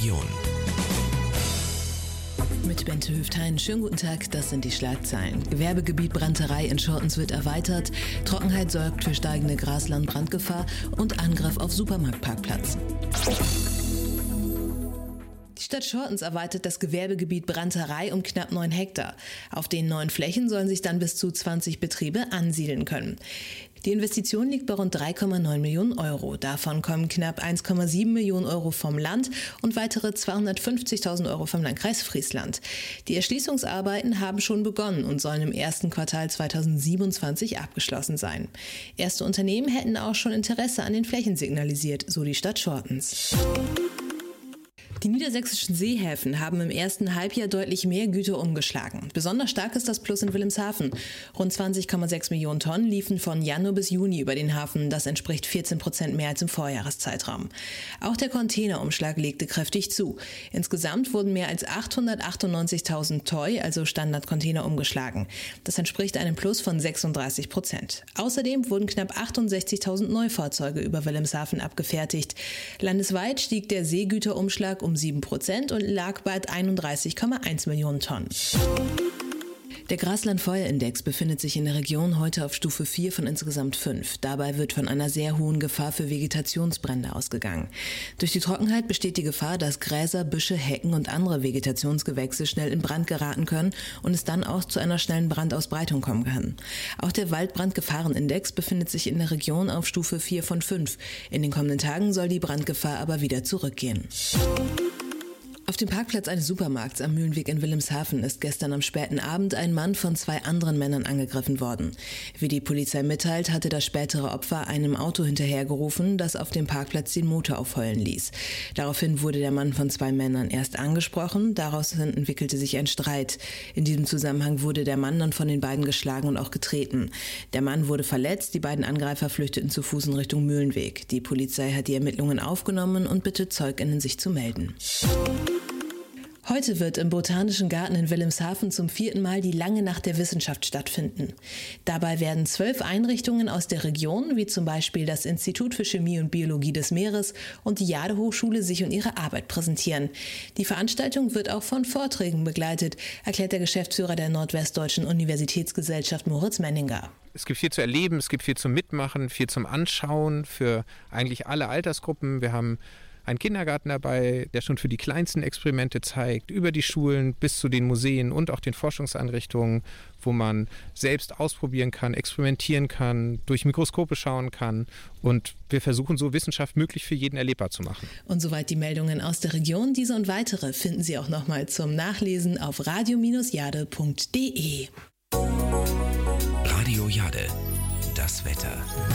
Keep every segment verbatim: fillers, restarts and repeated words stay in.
Region. Mit Bente Hüftein, schönen guten Tag, das sind die Schlagzeilen. Gewerbegebiet Brandterei in Schortens wird erweitert, Trockenheit sorgt für steigende Grasland-Brandgefahr und Angriff auf Supermarktparkplatz. Die Stadt Schortens erweitert das Gewerbegebiet Brandterei um knapp neun Hektar. Auf den neuen Flächen sollen sich dann bis zu zwanzig Betriebe ansiedeln können. Die Investition liegt bei rund drei Komma neun Millionen Euro. Davon kommen knapp eins Komma sieben Millionen Euro vom Land und weitere zweihundertfünfzigtausend Euro vom Landkreis Friesland. Die Erschließungsarbeiten haben schon begonnen und sollen im ersten Quartal zweitausendsiebenundzwanzig abgeschlossen sein. Erste Unternehmen hätten auch schon Interesse an den Flächen signalisiert, so die Stadt Schortens. Die niedersächsischen Seehäfen haben im ersten Halbjahr deutlich mehr Güter umgeschlagen. Besonders stark ist das Plus in Wilhelmshaven. Rund zwanzig Komma sechs Millionen Tonnen liefen von Januar bis Juni über den Hafen. Das entspricht vierzehn Prozent mehr als im Vorjahreszeitraum. Auch der Containerumschlag legte kräftig zu. Insgesamt wurden mehr als achthundertachtundneunzigtausend Toy, also Standardcontainer, umgeschlagen. Das entspricht einem Plus von sechsunddreißig Prozent. Außerdem wurden knapp achtundsechzigtausend Neufahrzeuge über Wilhelmshaven abgefertigt. Landesweit stieg der Seegüterumschlag um sieben Prozent und lag bei einunddreißig Komma eins Millionen Tonnen. Der Graslandfeuerindex befindet sich in der Region heute auf Stufe vier von insgesamt fünf. Dabei wird von einer sehr hohen Gefahr für Vegetationsbrände ausgegangen. Durch die Trockenheit besteht die Gefahr, dass Gräser, Büsche, Hecken und andere Vegetationsgewächse schnell in Brand geraten können und es dann auch zu einer schnellen Brandausbreitung kommen kann. Auch der Waldbrandgefahrenindex befindet sich in der Region auf Stufe vier von fünf. In den kommenden Tagen soll die Brandgefahr aber wieder zurückgehen. Auf dem Parkplatz eines Supermarkts am Mühlenweg in Wilhelmshaven ist gestern am späten Abend ein Mann von zwei anderen Männern angegriffen worden. Wie die Polizei mitteilt, hatte das spätere Opfer einem Auto hinterhergerufen, das auf dem Parkplatz den Motor aufheulen ließ. Daraufhin wurde der Mann von zwei Männern erst angesprochen, daraus entwickelte sich ein Streit. In diesem Zusammenhang wurde der Mann dann von den beiden geschlagen und auch getreten. Der Mann wurde verletzt, die beiden Angreifer flüchteten zu Fuß in Richtung Mühlenweg. Die Polizei hat die Ermittlungen aufgenommen und bittet ZeugInnen, sich zu melden. Heute wird im Botanischen Garten in Wilhelmshaven zum vierten Mal die Lange Nacht der Wissenschaft stattfinden. Dabei werden zwölf Einrichtungen aus der Region, wie zum Beispiel das Institut für Chemie und Biologie des Meeres und die Jade-Hochschule, sich und ihre Arbeit präsentieren. Die Veranstaltung wird auch von Vorträgen begleitet, erklärt der Geschäftsführer der Nordwestdeutschen Universitätsgesellschaft Moritz Menninger. Es gibt viel zu erleben, es gibt viel zum Mitmachen, viel zum Anschauen für eigentlich alle Altersgruppen. Wir haben einen Kindergarten dabei, der schon für die kleinsten Experimente zeigt, über die Schulen bis zu den Museen und auch den Forschungseinrichtungen, wo man selbst ausprobieren kann, experimentieren kann, durch Mikroskope schauen kann. Und wir versuchen so Wissenschaft möglich für jeden erlebbar zu machen. Und soweit die Meldungen aus der Region. Diese und weitere finden Sie auch nochmal zum Nachlesen auf radio Bindestrich jade Punkt de. Radio Jade, das Wetter.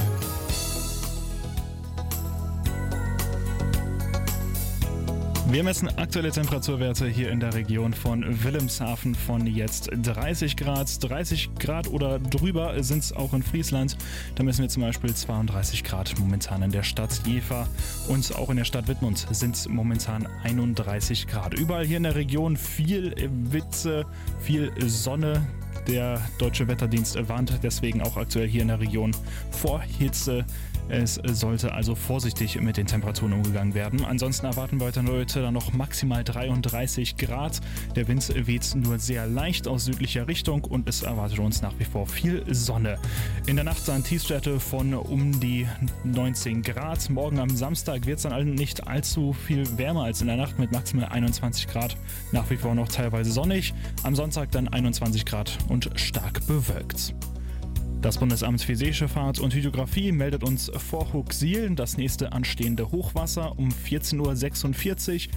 Wir messen aktuelle Temperaturwerte hier in der Region von Wilhelmshaven von jetzt dreißig Grad. dreißig Grad oder drüber sind es auch in Friesland. Da messen wir zum Beispiel zweiunddreißig Grad momentan in der Stadt Jever. Und auch in der Stadt Wittmund sind es momentan einunddreißig Grad. Überall hier in der Region viel Witze, viel Sonne. Der Deutsche Wetterdienst warnt deswegen auch aktuell hier in der Region vor Hitze. Es sollte also vorsichtig mit den Temperaturen umgegangen werden. Ansonsten erwarten wir heute dann noch maximal dreiunddreißig Grad. Der Wind weht nur sehr leicht aus südlicher Richtung und es erwartet uns nach wie vor viel Sonne. In der Nacht dann Tiefstwerte von um die neunzehn Grad. Morgen am Samstag wird es dann nicht allzu viel wärmer als in der Nacht mit maximal einundzwanzig Grad. Nach wie vor noch teilweise sonnig. Am Sonntag dann einundzwanzig Grad und stark bewölkt. Das Bundesamt für Seeschifffahrt und Hydrographie meldet uns vor Huxil das nächste anstehende Hochwasser um vierzehn Uhr sechsundvierzig